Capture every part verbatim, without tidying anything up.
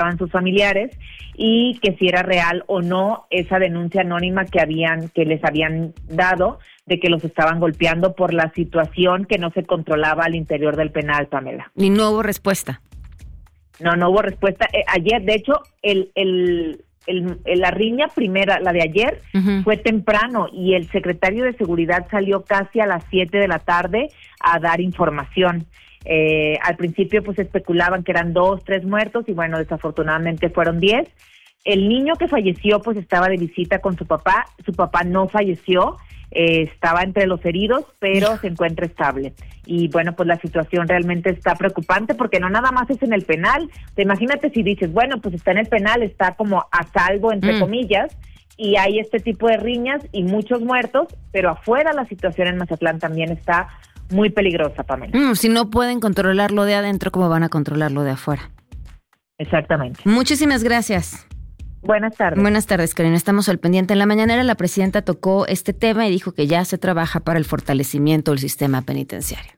sus familiares y que si era real o no esa denuncia anónima que habían que les habían dado de que los estaban golpeando por la situación que no se controlaba al interior del penal, Pamela. Y no hubo respuesta. No, no hubo respuesta. Eh, ayer, de hecho, el, el, el, el la riña primera, la de ayer, uh-huh. fue temprano y el secretario de Seguridad salió casi a las siete de la tarde a dar información. Eh, al principio pues especulaban que eran dos, tres muertos y bueno, desafortunadamente fueron diez. El niño que falleció pues estaba de visita con su papá, su papá no falleció, eh, estaba entre los heridos, pero se encuentra estable. Y bueno, pues la situación realmente está preocupante porque no nada más es en el penal. Te imagínate si dices, bueno, pues está en el penal, está como a salvo, entre mm. comillas, y hay este tipo de riñas y muchos muertos, pero afuera la situación en Mazatlán también está muy peligrosa, Pamela. Mm, si no pueden controlarlo de adentro, ¿cómo van a controlarlo de afuera? Exactamente. Muchísimas gracias. Buenas tardes. Buenas tardes, Karina. Estamos al pendiente. En la mañanera la presidenta tocó este tema y dijo que ya se trabaja para el fortalecimiento del sistema penitenciario.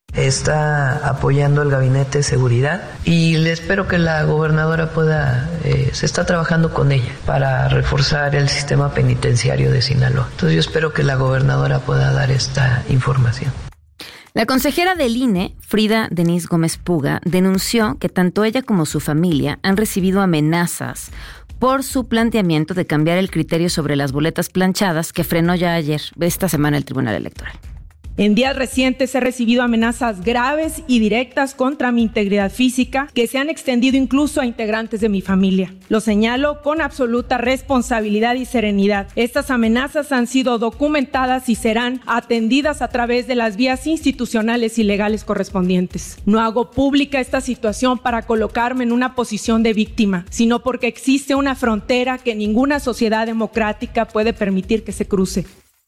Está apoyando el Gabinete de Seguridad y le espero que la gobernadora pueda, eh, se está trabajando con ella para reforzar el sistema penitenciario de Sinaloa. Entonces yo espero que la gobernadora pueda dar esta información. La consejera del I N E, Frida Denise Gómez Puga, denunció que tanto ella como su familia han recibido amenazas por su planteamiento de cambiar el criterio sobre las boletas planchadas que frenó ya ayer, esta semana, el Tribunal Electoral. En días recientes he recibido amenazas graves y directas contra mi integridad física que se han extendido incluso a integrantes de mi familia. Lo señalo con absoluta responsabilidad y serenidad. Estas amenazas han sido documentadas y serán atendidas a través de las vías institucionales y legales correspondientes. No hago pública esta situación para colocarme en una posición de víctima, sino porque existe una frontera que ninguna sociedad democrática puede permitir que se cruce.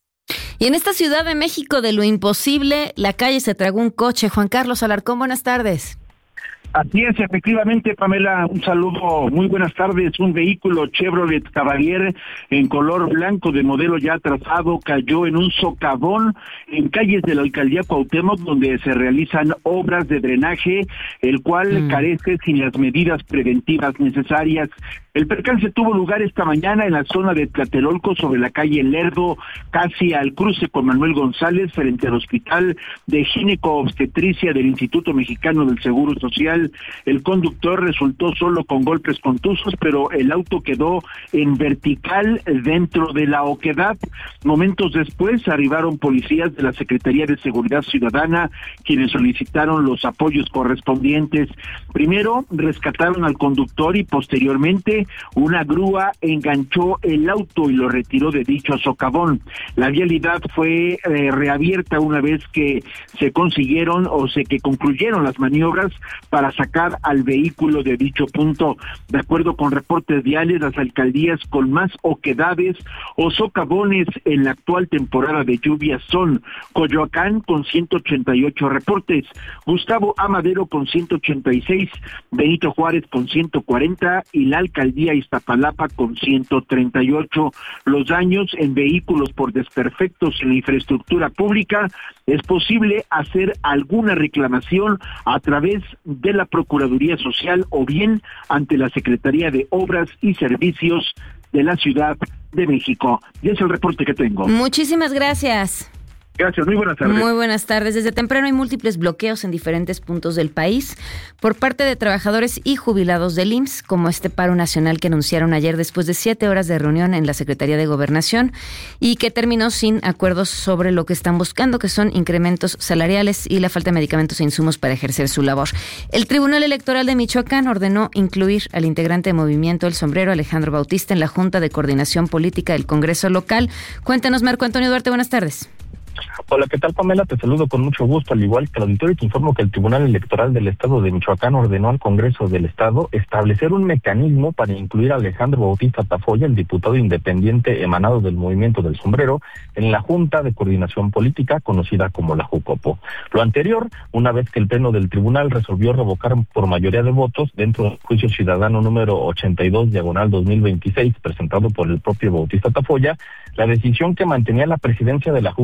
Y en esta Ciudad de México de lo imposible, la calle se tragó un coche. Juan Carlos Alarcón, buenas tardes. Así es, efectivamente, Pamela, un saludo, muy buenas tardes. Un vehículo Chevrolet Cavalier en color blanco de modelo ya trazado cayó en un socavón en calles de la alcaldía Cuauhtémoc, donde se realizan obras de drenaje, el cual mm. carece sin las medidas preventivas necesarias. El percance tuvo lugar esta mañana en la zona de Tlatelolco, sobre la calle Lerdo, casi al cruce con Manuel González, frente al Hospital de Gineco-Obstetricia del Instituto Mexicano del Seguro Social. El conductor resultó solo con golpes contusos, pero el auto quedó en vertical dentro de la oquedad. Momentos después arribaron policías de la Secretaría de Seguridad Ciudadana, quienes solicitaron los apoyos correspondientes. Primero rescataron al conductor y posteriormente una grúa enganchó el auto y lo retiró de dicho socavón. La vialidad fue eh, reabierta una vez que se consiguieron o se que concluyeron las maniobras para sacar al vehículo de dicho punto. De acuerdo con reportes viales, las alcaldías con más oquedades o socavones en la actual temporada de lluvias son Coyoacán con ciento ochenta y ocho reportes, Gustavo A. Madero con ciento ochenta y seis, Benito Juárez con ciento cuarenta y la alcaldía Iztapalapa con ciento treinta y ocho. Los daños en vehículos por desperfectos en la infraestructura pública, es posible hacer alguna reclamación a través de la Procuraduría Social o bien ante la Secretaría de Obras y Servicios de la Ciudad de México. Y es el reporte que tengo. Muchísimas gracias. Gracias, muy buenas tardes. Muy buenas tardes. Desde temprano hay múltiples bloqueos en diferentes puntos del país por parte de trabajadores y jubilados del I M S S, como este paro nacional que anunciaron ayer después de siete horas de reunión en la Secretaría de Gobernación y que terminó sin acuerdos sobre lo que están buscando, que son incrementos salariales y la falta de medicamentos e insumos para ejercer su labor. El Tribunal Electoral de Michoacán ordenó incluir al integrante de Movimiento El Sombrero, Alejandro Bautista, en la Junta de Coordinación Política del Congreso local. Cuéntanos, Marco Antonio Duarte, buenas tardes. Hola, ¿qué tal, Pamela? Te saludo con mucho gusto, al igual que el auditorio, te informo que el Tribunal Electoral del Estado de Michoacán ordenó al Congreso del Estado establecer un mecanismo para incluir a Alejandro Bautista Tafoya, el diputado independiente emanado del Movimiento del Sombrero, en la Junta de Coordinación Política, conocida como la JUCOPO. Lo anterior, una vez que el Pleno del Tribunal resolvió revocar por mayoría de votos, dentro del juicio ciudadano número ochenta y dos, diagonal dos mil veintiséis, presentado por el propio Bautista Tafoya, la decisión que mantenía la presidencia de la JUCOPO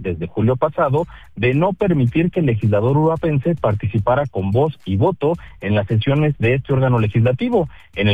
desde julio pasado, de no permitir que el legislador uruapense participara con voz y voto en las sesiones de este órgano legislativo. En el